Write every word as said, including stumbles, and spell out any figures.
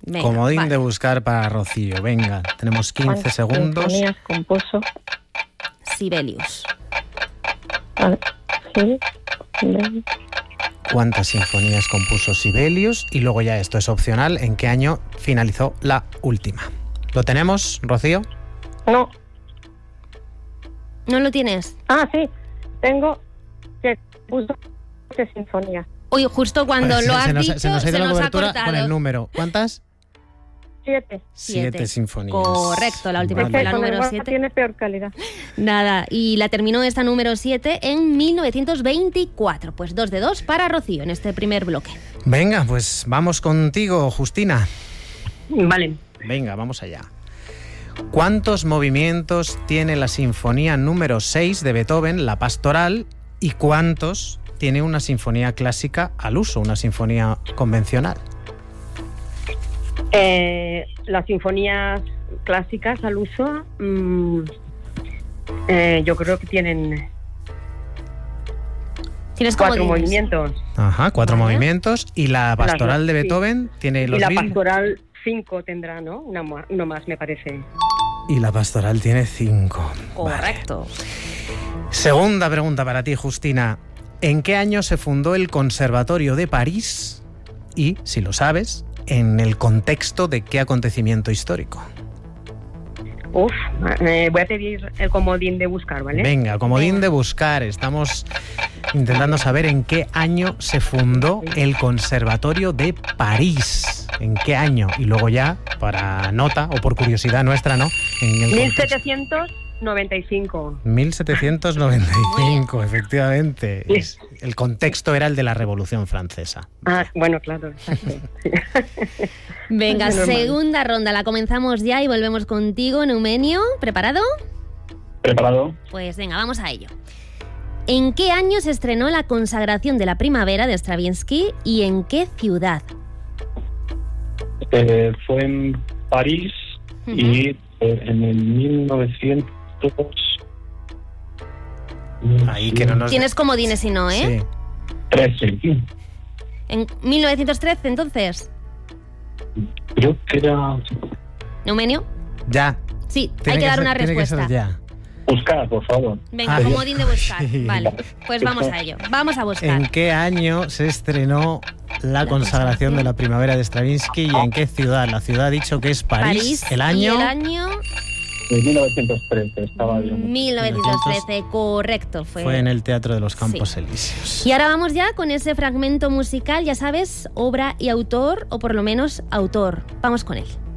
Venga, Comodín vale. de buscar para Rocío. Venga, tenemos quince ¿Cuántas segundos. sinfonías compuso? Sibelius. A ver, sí, sí. ¿Cuántas sinfonías compuso Sibelius? Y luego ya esto es opcional. ¿En qué año finalizó la última? ¿Lo tenemos, Rocío? No. ¿No lo tienes? Ah, sí. Tengo que puso siete sinfonías. Oye, justo cuando Pues lo se, has se nos, dicho, se nos ha ido la ha cobertura cortado. con el número. ¿Cuántas? Siete. Siete, Siete. sinfonías. Correcto, la última Vale. fue Que la con el número WhatsApp siete. tiene peor calidad. Nada, y la terminó esta número siete en mil novecientos veinticuatro. Pues dos de dos para Rocío en este primer bloque. Venga, pues vamos contigo, Justina. Vale. Venga, vamos allá. ¿Cuántos movimientos tiene la sinfonía número seis de Beethoven, la Pastoral, y cuántos tiene una sinfonía clásica al uso, una sinfonía convencional? Eh, las sinfonías clásicas al uso, mmm, eh, yo creo que tienen Tienes como cuatro dices. movimientos. Ajá, cuatro Vale. movimientos. ¿Y la Pastoral de sí. Beethoven tiene Y los la mismos? pastoral cinco tendrá, ¿no? Una, ma- uno más, me parece. Y la Pastoral tiene cinco. Correcto. Vale. Segunda pregunta para ti, Justina. ¿En qué año se fundó el Conservatorio de París? Y, si lo sabes, ¿en el contexto de qué acontecimiento histórico? Uf, eh, voy a pedir el comodín de buscar, ¿vale? Venga, comodín Venga. de buscar. Estamos intentando saber en qué año se fundó el Conservatorio de París. ¿En qué año? Y luego ya, para nota o por curiosidad nuestra, ¿no? En el mil contexto. setecientos noventa y cinco. mil setecientos noventa y cinco, efectivamente. Sí. Es- el contexto era el de la Revolución Francesa. Ah, bueno, claro, exacto. Sí. Venga, Es normal. segunda ronda. La comenzamos ya y volvemos contigo, Neumenio. ¿Preparado? ¿Preparado? Pues venga, vamos a ello. ¿En qué año se estrenó La consagración de la primavera de Stravinsky y en qué ciudad? Eh, fue en París Ujú. y eh, en el mil novecientos... Ahí que no nos... Tienes comodines si no, ¿eh? Sí. trece. En mil novecientos trece, entonces. Creo que era... ¿Neumenio? Ya. Sí, Tiene hay que, dar ser- una tiene que respuesta. ser ya. Buscar, por favor. Venga, Ah, comodín de buscar. sí. Vale, pues vamos a ello. Vamos a buscar. ¿En qué año se estrenó La, La consagración de la primavera de Stravinsky y en qué ciudad? La ciudad ha dicho que es París. El año... Y el año En mil novecientos trece estaba yo. mil novecientos trece, correcto. Fue. Fue en el Teatro de los Campos Sí. Elíseos. Y ahora vamos ya con ese fragmento musical, ya sabes, obra y autor, o por lo menos autor. Vamos con él.